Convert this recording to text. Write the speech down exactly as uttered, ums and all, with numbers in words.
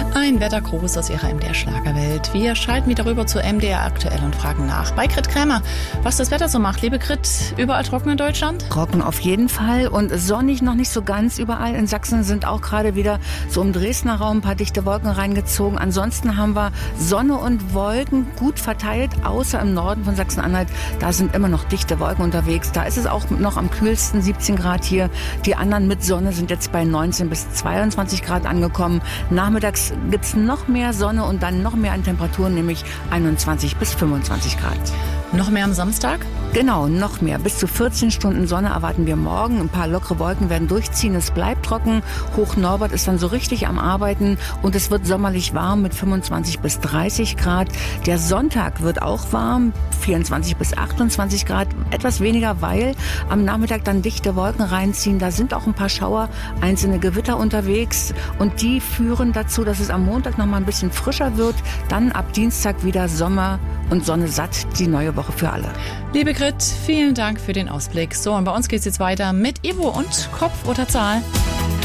Ein Wettergruß aus Ihrer M D R-Schlagerwelt. Wir schalten wieder rüber zu M D R aktuell und fragen nach bei Grit Krämer, was das Wetter so macht. Liebe Grit, überall trocken in Deutschland? Trocken auf jeden Fall und sonnig noch nicht so ganz überall. In Sachsen sind auch gerade wieder so im Dresdner Raum ein paar dichte Wolken reingezogen. Ansonsten haben wir Sonne und Wolken gut verteilt, außer im Norden von Sachsen-Anhalt. Da sind immer noch dichte Wolken unterwegs. Da ist es auch noch am kühlsten, siebzehn Grad hier. Die anderen mit Sonne sind jetzt bei neunzehn bis zweiundzwanzig Grad angekommen. Nachmittags gibt es noch mehr Sonne und dann noch mehr an Temperaturen, nämlich einundzwanzig bis fünfundzwanzig Grad. Noch mehr am Samstag? Genau, noch mehr. Bis zu vierzehn Stunden Sonne erwarten wir morgen. Ein paar lockere Wolken werden durchziehen. Es bleibt trocken. Hochnorbert ist dann so richtig am Arbeiten und es wird sommerlich warm mit fünfundzwanzig bis dreißig Grad. Der Sonntag wird auch warm, vierundzwanzig bis achtundzwanzig Grad. Etwas weniger, weil am Nachmittag dann dichte Wolken reinziehen. Da sind auch ein paar Schauer, einzelne Gewitter unterwegs und die führen dazu, dass es am Montag noch mal ein bisschen frischer wird. Dann ab Dienstag wieder Sommer und Sonne satt, die neue Woche für alle. Liebe Grit, vielen Dank für den Ausblick. So, und bei uns geht's jetzt weiter mit Ivo und Kopf oder Zahl.